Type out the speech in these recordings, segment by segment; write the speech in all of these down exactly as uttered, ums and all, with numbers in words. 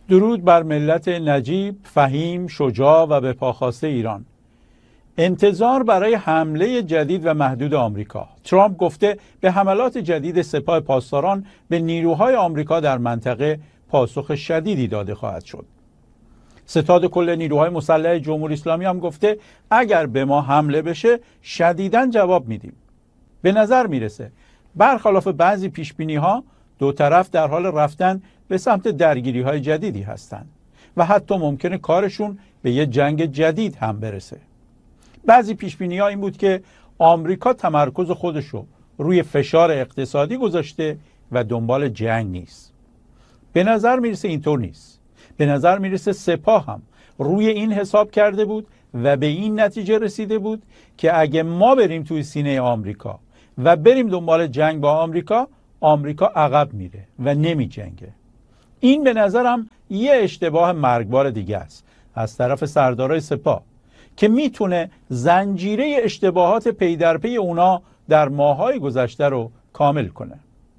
درود بر ملت نجیب، فهیم، شجاع و به پاخواسته ایران. انتظار برای حمله جدید و محدود آمریکا. ترامپ گفته به حملات جدید سپاه پاسداران به نیروهای آمریکا در منطقه پاسخ شدیدی داده خواهد شد. ستاد کل نیروهای مسلح جمهوری اسلامی هم گفته اگر به ما حمله بشه شدیداً جواب میدیم. به نظر میرسه برخلاف بعضی پیشبینی ها دو طرف در حال رفتن به سمت درگیری های جدیدی هستند و حتی ممکنه کارشون به یه جنگ جدید هم برسه. بعضی پیشبینی ها این بود که آمریکا تمرکز خودشو روی فشار اقتصادی گذاشته و دنبال جنگ نیست. به نظر میرسه اینطور نیست. به نظر میرسه سپاه هم روی این حساب کرده بود و به این نتیجه رسیده بود که اگه ما بریم توی سینه آمریکا و بریم دنبال جنگ با آمریکا، آمریکا عقب میره و نمی جنگه. این به نظرم یه اشتباه مرگبار دیگه است از طرف سردارای سپاه که میتونه زنجیره اشتباهات پی در پی اونا در ماه‌های گذشته رو کامل کنه.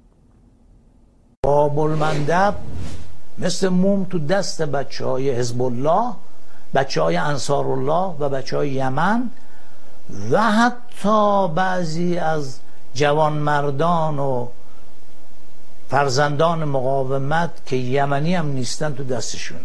باب المندب مثل موم تو دست بچه های حزب الله، بچه های انصار الله و بچه های یمن و حتی بعضی از جوانمردان و فرزندان مقاومت که یمنی هم نیستن تو دستشونه.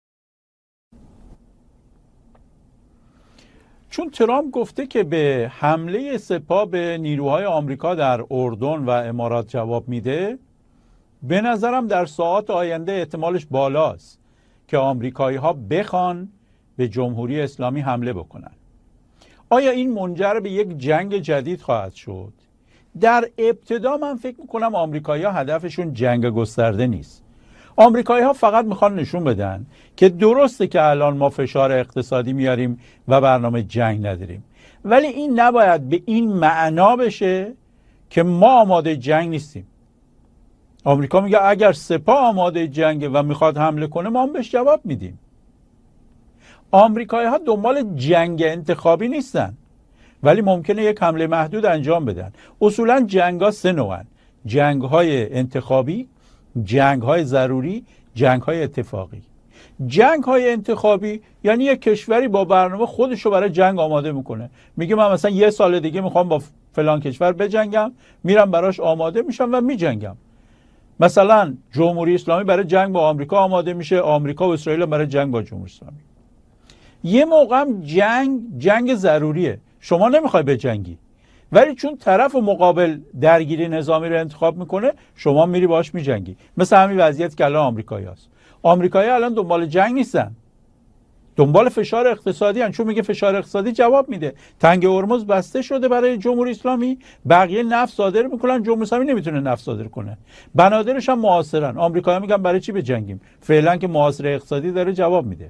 چون ترامپ گفته که به حمله سپاه به نیروهای آمریکا در اردن و امارات جواب میده، به نظرم در ساعات آینده احتمالش بالاست که آمریکایی ها بخوان به جمهوری اسلامی حمله بکنن. آیا این منجر به یک جنگ جدید خواهد شد؟ در ابتدا من فکر میکنم آمریکایی ها هدفشون جنگ گسترده نیست. آمریکایی ها فقط میخوان نشون بدن که درسته که الان ما فشار اقتصادی میاریم و برنامه جنگ نداریم، ولی این نباید به این معنا بشه که ما آماده جنگ نیستیم. آمریکا میگه اگر سپاه آماده جنگه و میخواد حمله کنه ما هم بهش جواب میدیم. آمریکایی ها دنبال جنگ انتخابی نیستن، ولی ممکنه یک حمله محدود انجام بدن. اصولا جنگ ها سه نوعن: جنگ های انتخابی، جنگ های ضروری، جنگ های اتفاقی. جنگ های انتخابی یعنی یک کشوری با برنامه خودشو برای جنگ آماده میکنه، میگه من مثلا یه سال دیگه میخوام با فلان کشور بجنگم، میرم براش آماده میشم و میجنگم. مثلا جمهوری اسلامی برای جنگ با آمریکا آماده میشه، آمریکا و اسرائیل برای جنگ با جمهوری اسلامی. یه موقع هم جنگ جنگ ضروریه، شما نمیخوای بجنگی، ولی چون طرف مقابل درگیری نظامی رو انتخاب میکنه شما میری باش میجنگی. مثل همین وضعیت که الان آمریکایی هست. آمریکایی الان دنبال جنگ نیستن، دنبال فشار اقتصادی هن، چون میگه فشار اقتصادی جواب میده. تنگ هرمز بسته شده برای جمهوری اسلامی، بقیه نفت صادر میکنن، جمهوری اسلامی نمیتونه نفت صادر کنه. بنادرش هم محاصرن. آمریکایی‌ها میگن برای چی بجنگیم؟ فعلا که محاصره اقتصادی داره جواب میده.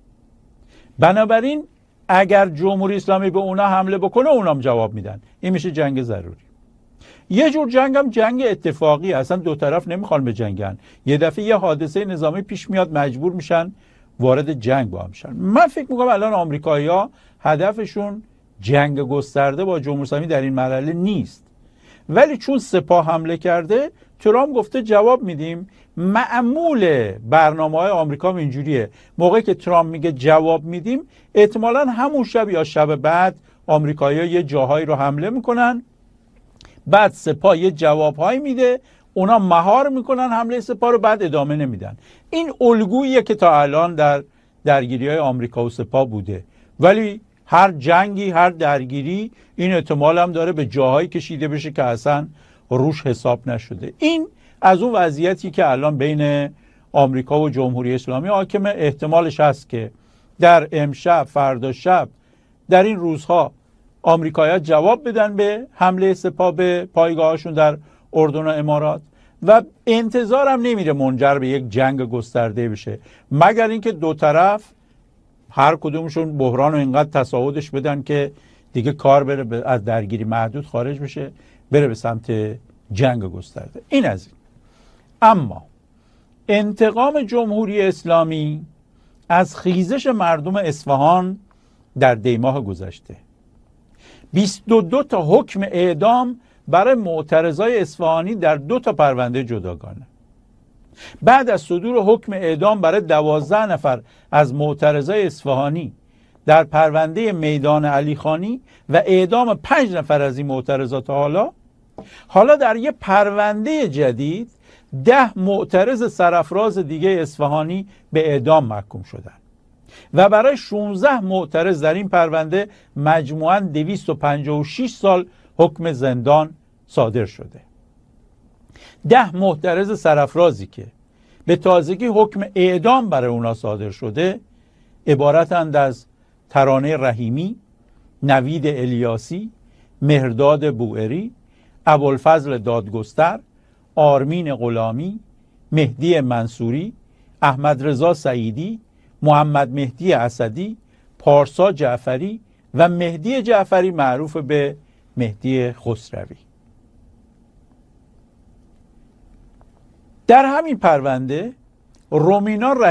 بنابراین اگر جمهوری اسلامی به اونا حمله بکنه اونام جواب میدن. این میشه جنگ ضروری. یه جور جنگ هم جنگ اتفاقی، اصلا دو طرف نمیخوان بجنگن، یه دفعه یه حادثه نظامی پیش میاد مجبور میشن وارد جنگ با هم شن. من فکر میکنم الان آمریکایی‌ها هدفشون جنگ گسترده با جمهوری اسلامی در این مرحله نیست، ولی چون سپاه حمله کرده ترامپ گفته جواب میدیم. معمول برنامه‌های آمریکا اینجوریه، موقعی که ترامپ میگه جواب میدیم احتمالاً همون شب یا شب بعد آمریکایی‌ها یه جاهایی رو حمله میکنن، بعد سپاه یه جوابهایی میده، اونا مهار میکنن حمله سپاه رو، بعد ادامه نمیدن. این الگوییه که تا الان در درگیری‌های آمریکا و سپاه بوده، ولی هر جنگی، هر درگیری این احتمال هم داره به جاهایی کشیده بشه که اصلا روش حساب نشده. این از اون وضعیتی که الان بین آمریکا و جمهوری اسلامی حاکمه. احتمالش هست که در امشب، فردا شب، در این روزها آمریکایی‌ها جواب بدن به حمله سپاه به پایگاهاشون در اردن و امارات و انتظارم نمیره منجر به یک جنگ گسترده بشه، مگر اینکه دو طرف هر کدومشون بحران رو اینقدر تصاعدش بدن که دیگه کار بره از درگیری محدود خارج بشه، بره به سمت جنگ گسترده. این از این. اما انتقام جمهوری اسلامی از خیزش مردم اصفهان در دیماه گذشته، بیست و دو تا حکم اعدام برای معترضای اصفهانی در دو تا پرونده جداگانه. بعد از صدور حکم اعدام برای دوازده نفر از معترضای اصفهانی در پرونده میدان علیخانی و اعدام پنج نفر از این معترضات حالا حالا در یک پرونده جدید ده معترض سرافراز دیگه اصفهانی به اعدام محکوم شدند و برای شانزده معترض در این پرونده مجموعاً دویست و پنجاه و شش سال حکم زندان صادر شده. ده معترض سرافرازی که به تازگی حکم اعدام برای اونا صادر شده عبارتند از ترانه رحیمی، نوید الیاسی، مهرداد بوئری، ابوالفضل دادگستر، آرمین غلامی، مهدی منصوری، احمد رضا سعیدی، محمد مهدی اسدی، پارسا جعفری و مهدی جعفری معروف به مهدی خسروی. در همین پرونده رومینا